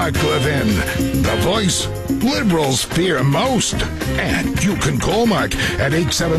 Mark Levin, the voice liberals fear most. And you can call Mark at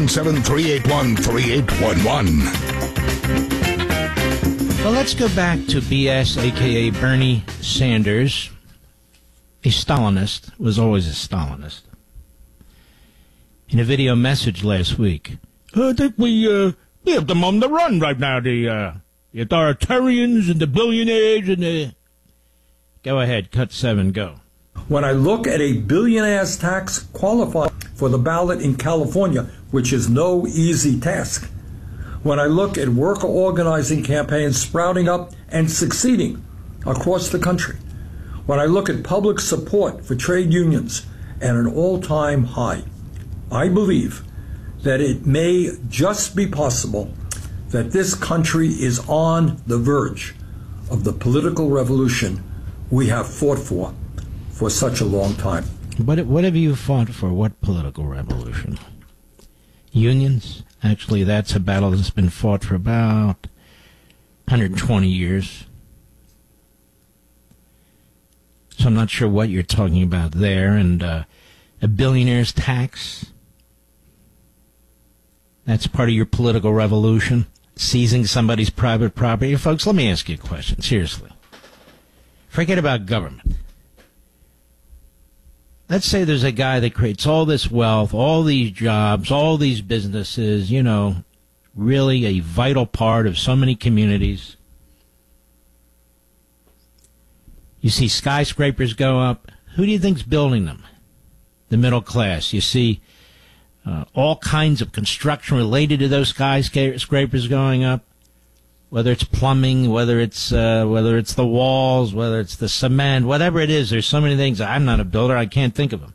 877-381-3811. Well, let's go back to BS, a.k.a. Bernie Sanders. A Stalinist, was always a Stalinist. In a video message last week, I think we have them on the run right now, the authoritarians and the billionaires and the... Go ahead, cut 7, go. When I look at a billionaire's tax qualifying for the ballot in California, which is no easy task, when I look at worker organizing campaigns sprouting up and succeeding across the country, when I look at public support for trade unions at an all-time high, I believe that it may just be possible that this country is on the verge of the political revolution we have fought for such a long time. What have you fought for? What political revolution? Unions? Actually, that's a battle that's been fought for about 120 years. So I'm not sure what you're talking about there. And a billionaire's tax? That's part of your political revolution? Seizing somebody's private property? Folks, let me ask you a question, seriously. Forget about government. Let's say there's a guy that creates all this wealth, all these jobs, all these businesses, you know, really a vital part of so many communities. You see skyscrapers go up. Who do you think's building them? The middle class. You see all kinds of construction related to those skyscrapers going up. Whether it's plumbing, whether it's the walls, whether it's the cement, whatever it is, there's so many things. I'm not a builder, I can't think of them.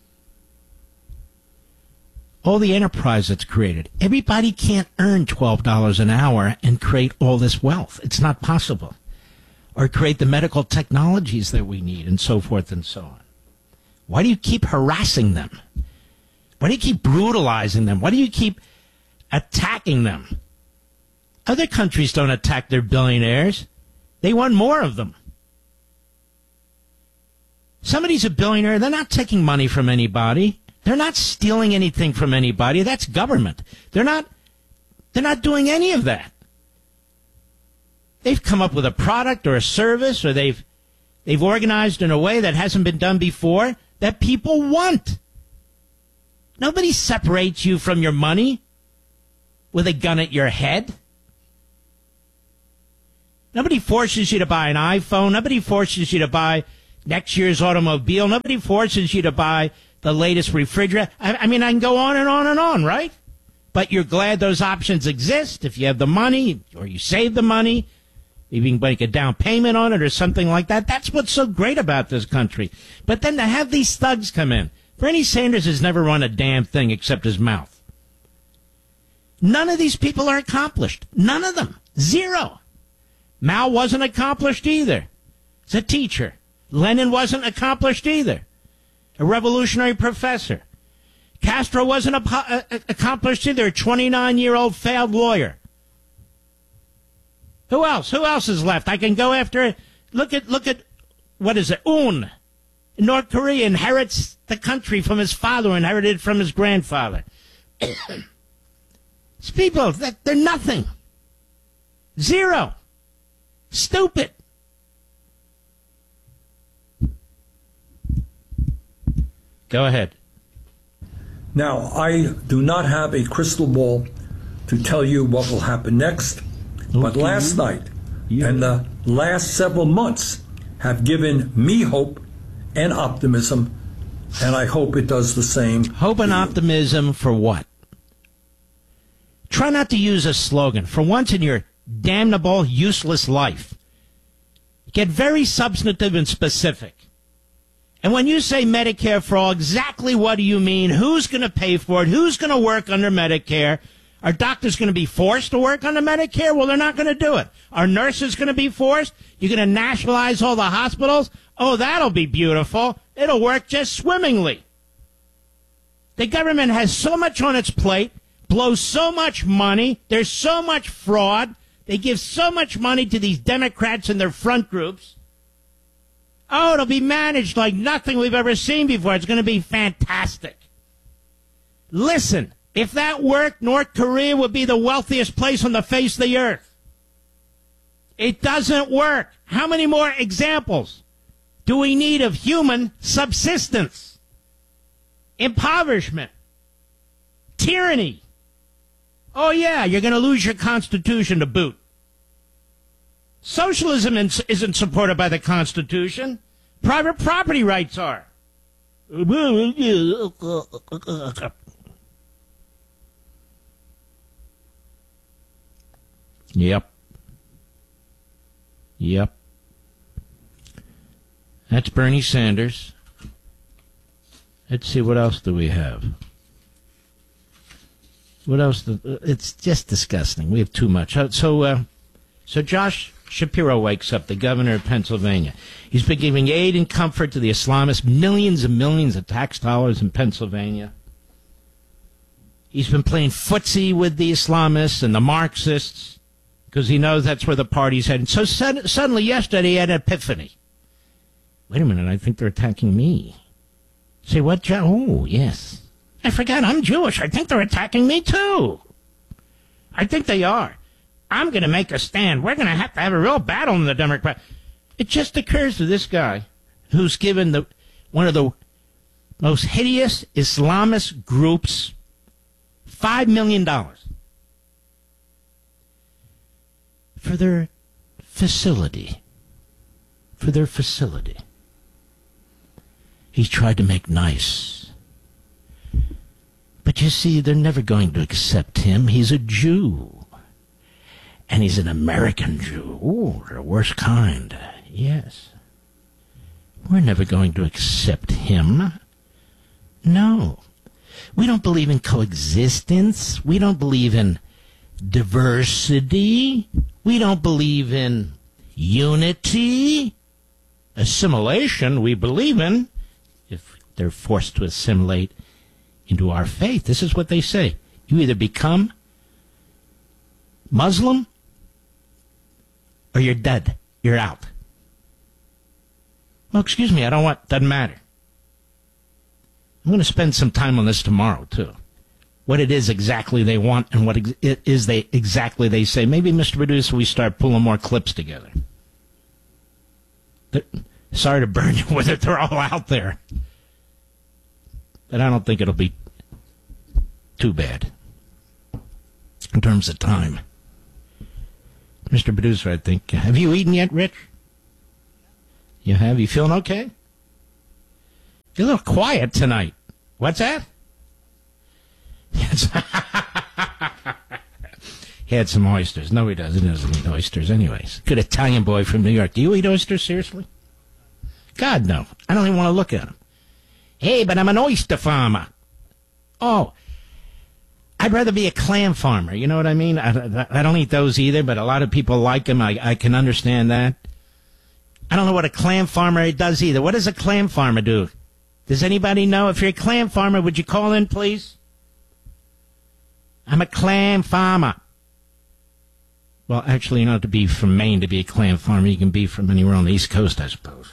All the enterprise that's created. Everybody can't earn $12 an hour and create all this wealth. It's not possible. Or create the medical technologies that we need, and so forth and so on. Why do you keep harassing them? Why do you keep brutalizing them? Why do you keep attacking them? Other countries don't attack their billionaires. They want more of them. Somebody's a billionaire. They're not taking money from anybody. They're not stealing anything from anybody. That's government. They're not doing any of that. They've come up with a product or a service, or they've organized in a way that hasn't been done before that people want. Nobody separates you from your money with a gun at your head. Nobody forces you to buy an iPhone. Nobody forces you to buy next year's automobile. Nobody forces you to buy the latest refrigerator. I mean, I can go on and on and on, right? But you're glad those options exist if you have the money or you save the money. You can make a down payment on it or something like that. That's what's so great about this country. But then to have these thugs come in. Bernie Sanders has never run a damn thing except his mouth. None of these people are accomplished. None of them. Zero. Mao wasn't accomplished either. He's a teacher. Lenin wasn't accomplished either. A revolutionary professor. Castro wasn't accomplished either. A 29-year-old failed lawyer. Who else? Who else is left? I can go after. Look at. What is it? Un. In North Korea inherits the country from his father, inherited it from his grandfather. These people, they're nothing. Zero. Stupid. Go ahead. Now, I do not have a crystal ball to tell you what will happen next, but last night and the last several months have given me hope and optimism, and I hope it does the same. Hope and optimism for what? Try not to use a slogan. For once in your damnable, useless life, get very substantive and specific. And when you say Medicare for all, exactly what do you mean? Who's going to pay for it? Who's going to work under Medicare? Are doctors going to be forced to work under Medicare? Well, they're not going to do it. Are nurses going to be forced? You're going to nationalize all the hospitals? Oh, that'll be beautiful. It'll work just swimmingly. The government has so much on its plate, blows so much money, there's so much fraud, they give so much money to these Democrats and their front groups. Oh, it'll be managed like nothing we've ever seen before. It's going to be fantastic. Listen, if that worked, North Korea would be the wealthiest place on the face of the earth. It doesn't work. How many more examples do we need of human subsistence, impoverishment, tyranny? Oh, yeah, you're going to lose your Constitution to boot. Socialism isn't supported by the Constitution. Private property rights are. Yep. That's Bernie Sanders. Let's see, what else do we have? What else? It's just disgusting. We have too much. So Josh Shapiro wakes up, the governor of Pennsylvania. He's been giving aid and comfort to the Islamists, millions and millions of tax dollars in Pennsylvania. He's been playing footsie with the Islamists and the Marxists because he knows that's where the party's heading. So suddenly yesterday he had an epiphany. Wait a minute, I think they're attacking me. Say what, Joe? Oh, yes. I forgot I'm Jewish. I think they're attacking me too. I think they are. I'm going to make a stand. We're going to have a real battle in the Democrat. It just occurs to this guy who's given one of the most hideous Islamist groups $5 million for their facility. He's tried to make nice. But you see, they're never going to accept him. He's a Jew. And he's an American Jew. Ooh, the worst kind. Yes. We're never going to accept him. No. We don't believe in coexistence. We don't believe in diversity. We don't believe in unity. Assimilation we believe in, if they're forced to assimilate into our faith. This is what they say. You either become Muslim or you're dead. You're out. Well, excuse me, doesn't matter. I'm going to spend some time on this tomorrow, too. What it is exactly they want and what it is exactly they say. Maybe, Mr. Producer, we start pulling more clips together. Sorry to burn you with it. They're all out there. But I don't think it'll be too bad in terms of time. Mr. Producer, I think. Have you eaten yet, Rich? You have? You feeling okay? You're a little quiet tonight. What's that? He had some oysters. No, he doesn't. He doesn't eat oysters anyways. Good Italian boy from New York. Do you eat oysters, seriously? God, no. I don't even want to look at him. Hey, but I'm an oyster farmer. Oh, I'd rather be a clam farmer. You know what I mean? I don't eat those either, but a lot of people like them. I can understand that. I don't know what a clam farmer does either. What does a clam farmer do? Does anybody know? If you're a clam farmer, would you call in, please? I'm a clam farmer. Well, actually, you don't have to be from Maine to be a clam farmer. You can be from anywhere on the East Coast, I suppose.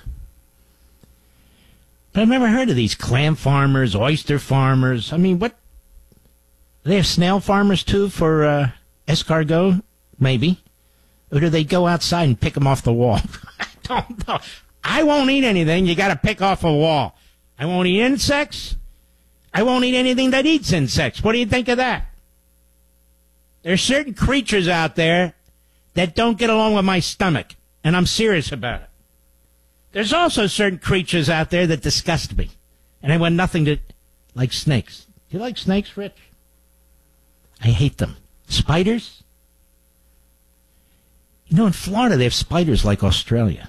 But I've never heard of these clam farmers, oyster farmers. I mean, what? Do they have snail farmers, too, for escargot? Maybe. Or do they go outside and pick them off the wall? I don't know. I won't eat anything you got to pick off a wall. I won't eat insects. I won't eat anything that eats insects. What do you think of that? There's certain creatures out there that don't get along with my stomach, and I'm serious about it. There's also certain creatures out there that disgust me, and I want nothing to, like snakes. Do you like snakes, Rich? I hate them. Spiders? You know, in Florida, they have spiders like Australia.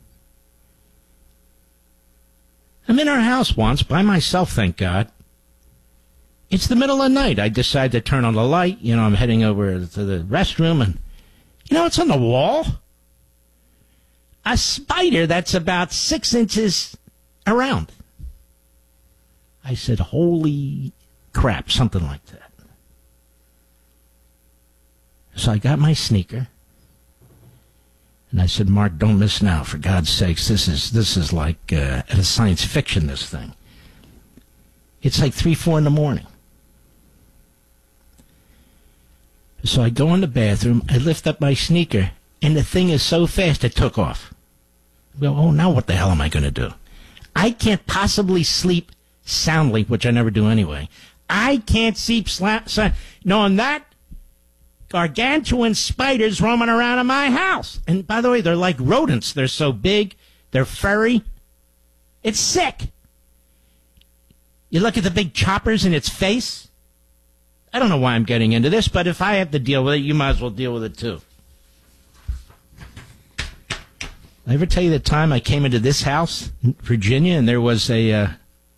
I'm in our house once, by myself, thank God. It's the middle of the night. I decide to turn on the light. You know, I'm heading over to the restroom, and you know what's on the wall? A spider that's about 6 inches around. I said, holy crap, something like that. So I got my sneaker. And I said, Mark, don't miss now, for God's sakes. This is like a science fiction, this thing. It's like 3, 4 in the morning. So I go in the bathroom, I lift up my sneaker, and the thing is so fast it took off. I go, oh, now what the hell am I going to do? I can't possibly sleep soundly, which I never do anyway. I can't sleep knowing that gargantuan spiders roaming around in my house. And by the way, they're like rodents. They're so big. They're furry. It's sick. You look at the big choppers in its face. I don't know why I'm getting into this, but if I have to deal with it, you might as well deal with it too. I ever tell you the time I came into this house in Virginia and there was a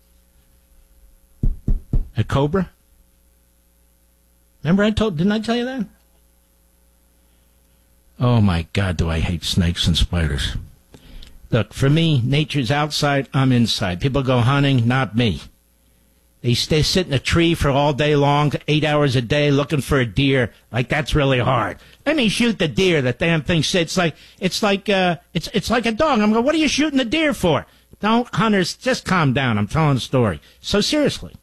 cobra? Remember didn't I tell you that? Oh my God, do I hate snakes and spiders. Look, for me, nature's outside, I'm inside. People go hunting, not me. They sit in a tree for all day long, 8 hours a day, looking for a deer. Like, that's really hard. Let me shoot the deer. That damn thing sits it's like a dog. I'm going, what are you shooting the deer for? Don't, hunters, just calm down. I'm telling a story. So seriously.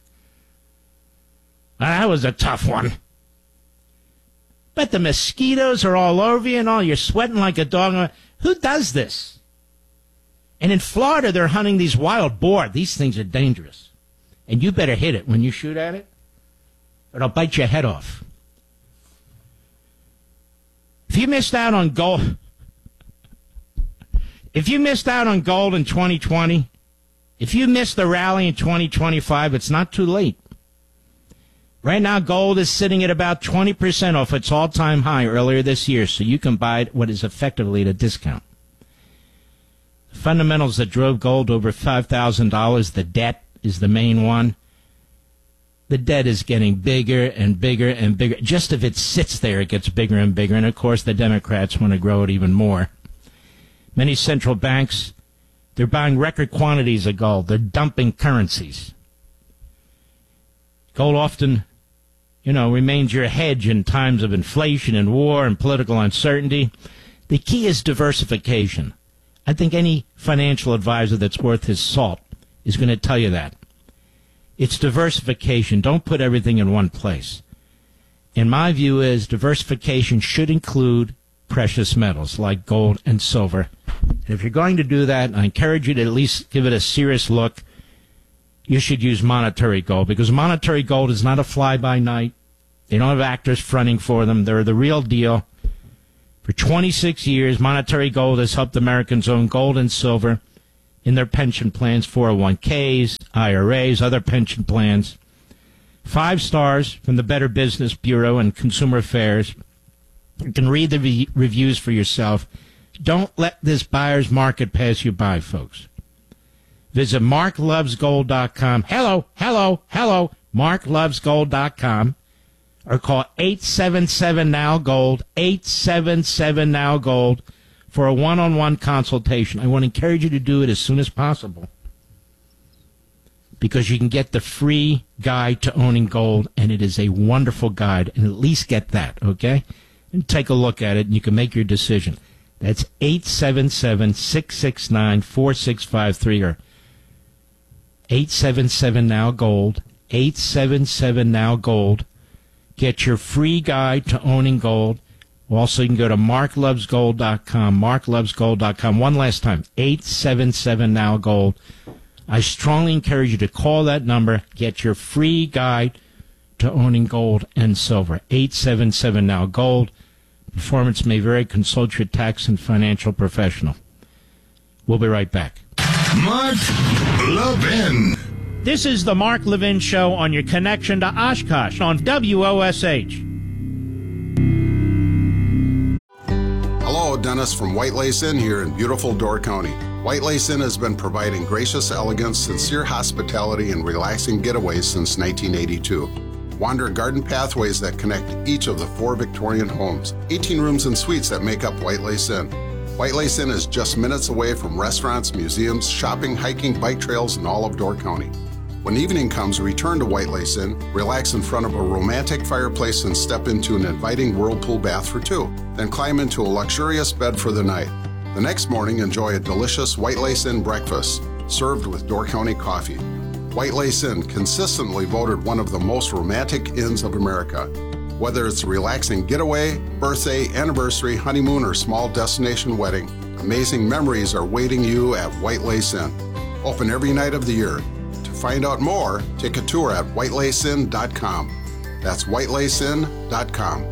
That was a tough one. But the mosquitoes are all over you and all. You're sweating like a dog. Who does this? And in Florida, they're hunting these wild boar. These things are dangerous. And you better hit it when you shoot at it, or it'll bite your head off. If you missed out on gold, in 2020, if you missed the rally in 2025, it's not too late. Right now, gold is sitting at about 20% off its all-time high earlier this year, so you can buy it what is effectively at a discount. The fundamentals that drove gold over $5,000, the debt, is the main one. The debt is getting bigger and bigger and bigger. Just if it sits there, it gets bigger and bigger. And, of course, the Democrats want to grow it even more. Many central banks, they're buying record quantities of gold. They're dumping currencies. Gold often, remains your hedge in times of inflation and war and political uncertainty. The key is diversification. I think any financial advisor that's worth his salt is going to tell you that. It's diversification. Don't put everything in one place. And my view is diversification should include precious metals like gold and silver. And if you're going to do that, I encourage you to at least give it a serious look. You should use monetary gold, because monetary gold is not a fly-by-night. They don't have actors fronting for them. They're the real deal. For 26 years, monetary gold has helped Americans own gold and silver in their pension plans, 401ks, IRAs, other pension plans. 5 stars from the Better Business Bureau and Consumer Affairs. You can read the reviews for yourself. Don't let this buyer's market pass you by, folks. Visit marklovesgold.com. Hello, marklovesgold.com. Or call 877-NOW-GOLD, 877-NOW-GOLD. for a one-on-one consultation. I want to encourage you to do it as soon as possible, because you can get the free guide to owning gold, and it is a wonderful guide, and at least get that, okay? And take a look at it, and you can make your decision. That's 877-669-4653 or 877-NOW-GOLD, 877-NOW-GOLD. Get your free guide to owning gold. Also, you can go to marklovesgold.com, marklovesgold.com. One last time, 877-NOW-GOLD. I strongly encourage you to call that number. Get your free guide to owning gold and silver, 877-NOW-GOLD. Performance may vary. Consult your tax and financial professional. We'll be right back. Mark Levin. This is the Mark Levin Show on your connection to Oshkosh on WOSH. Hello, Dennis from White Lace Inn here in beautiful Door County. White Lace Inn has been providing gracious elegance, sincere hospitality, and relaxing getaways since 1982. Wander garden pathways that connect each of the 4 Victorian homes, 18 rooms and suites that make up White Lace Inn. White Lace Inn is just minutes away from restaurants, museums, shopping, hiking, bike trails, and all of Door County. When evening comes, return to White Lace Inn, relax in front of a romantic fireplace, and step into an inviting whirlpool bath for 2. Then climb into a luxurious bed for the night. The next morning, enjoy a delicious White Lace Inn breakfast served with Door County coffee. White Lace Inn, consistently voted one of the most romantic inns of America. Whether it's a relaxing getaway, birthday, anniversary, honeymoon, or small destination wedding, amazing memories are waiting you at White Lace Inn. Open every night of the year. To find out more, take a tour at whitelaceinn.com. That's whitelaceinn.com.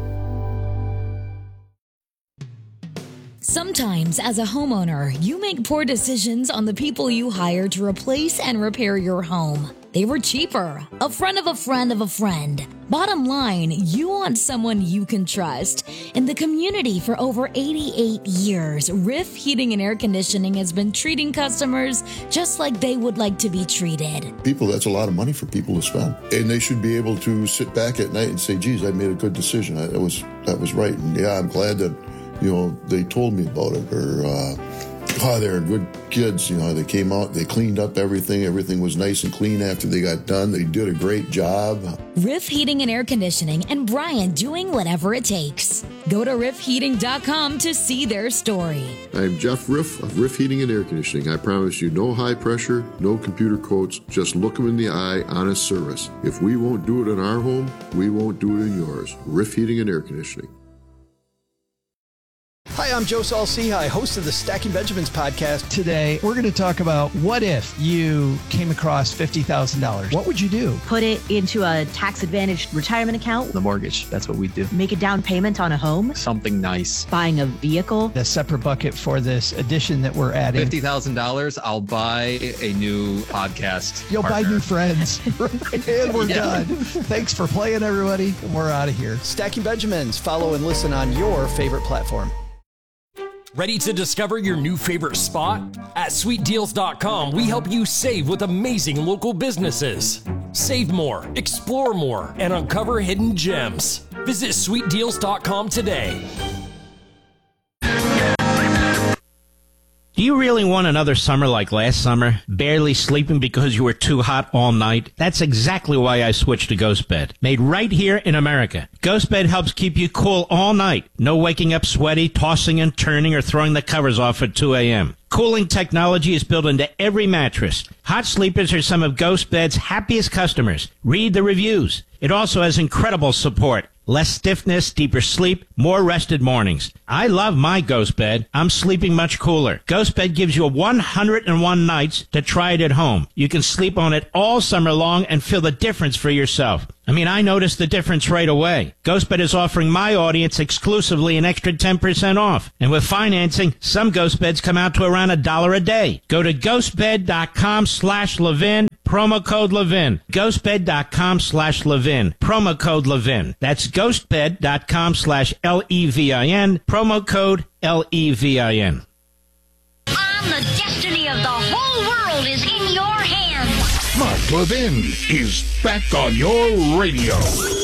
Sometimes, as a homeowner, you make poor decisions on the people you hire to replace and repair your home. They were cheaper, a friend of a friend of a friend. Bottom line, you want someone you can trust. In the community for over 88 years, Riff Heating and Air Conditioning has been treating customers just like they would like to be treated. People, that's a lot of money for people to spend. And they should be able to sit back at night and say, geez, I made a good decision. That was right. And yeah, I'm glad that, they told me about it. Or, they're good kids. They came out, they cleaned up everything. Everything was nice and clean after they got done. They did a great job. Riff Heating and Air Conditioning and Brian doing whatever it takes. Go to riffheating.com to see their story. I'm Jeff Riff of Riff Heating and Air Conditioning. I promise you no high pressure, no computer quotes, just look them in the eye, honest service. If we won't do it in our home, we won't do it in yours. Riff Heating and Air Conditioning. Hi, I'm Joe Saul-Sehy, host of the Stacking Benjamins podcast. Today, we're going to talk about what if you came across $50,000? What would you do? Put it into a tax-advantaged retirement account. The mortgage, that's what we do. Make a down payment on a home. Something nice. Buying a vehicle. A separate bucket for this addition that we're adding. $50,000, I'll buy a new podcast You'll partner. buy new friends. And we're done. Thanks for playing, everybody. We're out of here. Stacking Benjamins. Follow and listen on your favorite platform. Ready to discover your new favorite spot? At sweetdeals.com, we help you save with amazing local businesses. Save more, explore more, and uncover hidden gems. Visit sweetdeals.com today. Do you really want another summer like last summer? Barely sleeping because you were too hot all night? That's exactly why I switched to GhostBed. Made right here in America. GhostBed helps keep you cool all night. No waking up sweaty, tossing and turning, or throwing the covers off at 2 a.m. Cooling technology is built into every mattress. Hot sleepers are some of GhostBed's happiest customers. Read the reviews. It also has incredible support. Less stiffness, deeper sleep, more rested mornings. I love my GhostBed. I'm sleeping much cooler. GhostBed gives you 101 nights to try it at home. You can sleep on it all summer long and feel the difference for yourself. I noticed the difference right away. GhostBed is offering my audience exclusively an extra 10% off. And with financing, some GhostBeds come out to around $1 a day. Go to ghostbed.com/Levin, promo code Levin. Ghostbed.com/Levin, promo code Levin. That's ghostbed.com/LEVIN, promo code LEVIN. The destiny of the whole world is in your hands. Mark Levin is back on your radio.